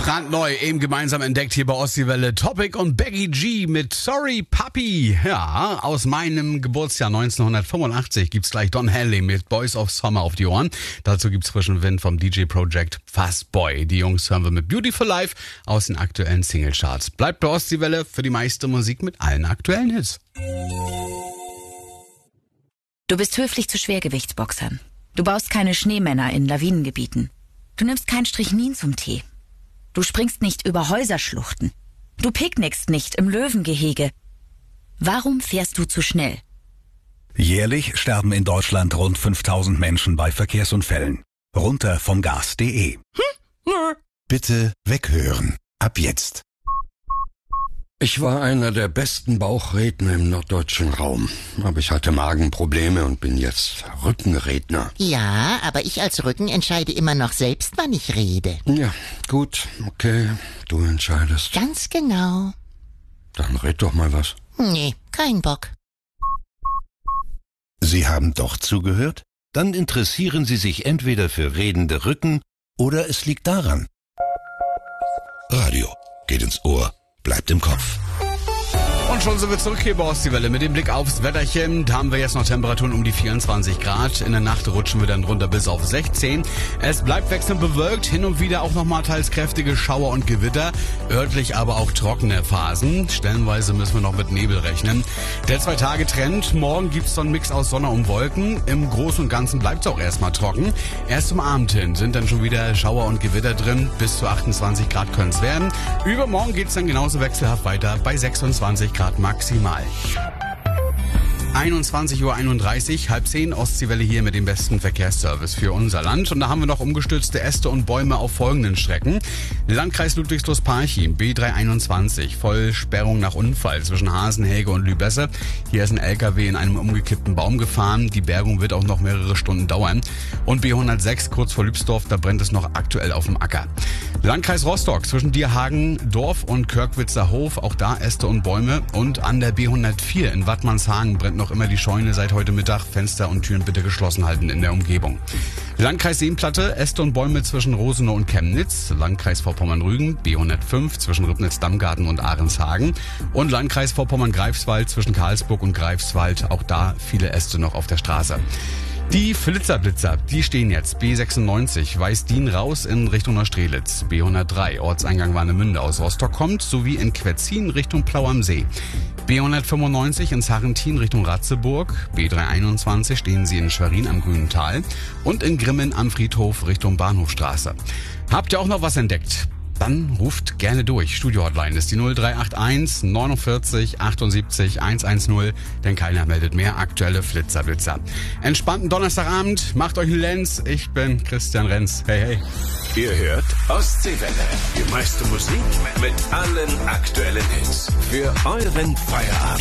Brandneu, eben gemeinsam entdeckt hier bei Ostseewelle. Topic und Becky G mit Sorry Puppy. Ja, aus meinem Geburtsjahr 1985 gibt's gleich Don Henley mit Boys of Summer auf die Ohren. Dazu gibt's frischen Wind vom DJ Project Fastboy. Die Jungs hören wir mit Beautiful Life aus den aktuellen Singlecharts. Bleibt bei Ostseewelle für die meiste Musik mit allen aktuellen Hits. Du bist höflich zu Schwergewichtsboxern. Du baust keine Schneemänner in Lawinengebieten. Du nimmst kein Strychnin zum Tee. Du springst nicht über Häuserschluchten. Du picknickst nicht im Löwengehege. Warum fährst du zu schnell? Jährlich sterben in Deutschland rund 5000 Menschen bei Verkehrsunfällen. Runter vom Gas.de. Bitte weghören. Ab jetzt. Ich war einer der besten Bauchredner im norddeutschen Raum. Aber ich hatte Magenprobleme und bin jetzt Rückenredner. Ja, aber ich als Rücken entscheide immer noch selbst, wann ich rede. Ja, gut, okay, du entscheidest. Ganz genau. Dann red doch mal was. Nee, kein Bock. Sie haben doch zugehört? Dann interessieren Sie sich entweder für redende Rücken oder es liegt daran. Radio geht ins Ohr, bleibt im Kopf. Und schon sind wir zurück hier bei Ostseewelle mit dem Blick aufs Wetterchen. Da haben wir jetzt noch Temperaturen um die 24 Grad. In der Nacht rutschen wir dann runter bis auf 16. Es bleibt wechselnd bewölkt, hin und wieder auch nochmal teils kräftige Schauer und Gewitter. Örtlich aber auch trockene Phasen. Stellenweise müssen wir noch mit Nebel rechnen. Der 2-Tage-Trend. Morgen gibt's so einen Mix aus Sonne und Wolken. Im Großen und Ganzen bleibt's auch erstmal trocken. Erst zum Abend hin sind dann schon wieder Schauer und Gewitter drin. Bis zu 28 Grad können's werden. Übermorgen geht's dann genauso wechselhaft weiter bei 26 Grad maximal. 21:31 Uhr, 9:30 Ostseewelle hier mit dem besten Verkehrsservice für unser Land. Und da haben wir noch umgestürzte Äste und Bäume auf folgenden Strecken. Landkreis Ludwigslust-Parchim, B321, Vollsperrung nach Unfall zwischen Hasenhäge und Lübesse. Hier ist ein LKW in einem umgekippten Baum gefahren. Die Bergung wird auch noch mehrere Stunden dauern. Und B106, kurz vor Lübsdorf, da brennt es noch aktuell auf dem Acker. Landkreis Rostock, zwischen Dierhagen, Dorf und Körkwitzer Hof, auch da Äste und Bäume. Und an der B104 in Wattmannshagen brennt noch immer die Scheune seit heute Mittag. Fenster und Türen bitte geschlossen halten in der Umgebung. Landkreis Seenplatte, Äste und Bäume zwischen Rosenau und Chemnitz. Landkreis Vorpommern-Rügen, B105 zwischen Ribnitz-Dammgarten und Ahrenshagen. Und Landkreis Vorpommern-Greifswald zwischen Karlsburg und Greifswald. Auch da viele Äste noch auf der Straße. Die Flitzer-Blitzer, die stehen jetzt. B96, Weißdien raus in Richtung Neustrelitz. B103, Ortseingang Warnemünde aus Rostock kommt, sowie in Quetzin Richtung Plau am See. B195 in Sarrentin Richtung Ratzeburg. B321 stehen sie in Schwerin am Grünen Tal. Und in Grimmen am Friedhof Richtung Bahnhofstraße. Habt ihr auch noch was entdeckt? Dann ruft gerne durch. Studio-Hotline ist die 0381 49 78 110, denn keiner meldet mehr aktuelle Flitzer-Blitzer. Entspannten Donnerstagabend, macht euch einen Lenz. Ich bin Christian Renz. Hey, hey. Ihr hört Ostseewelle. Die meiste Musik mit allen aktuellen Hits. Für euren Feierabend.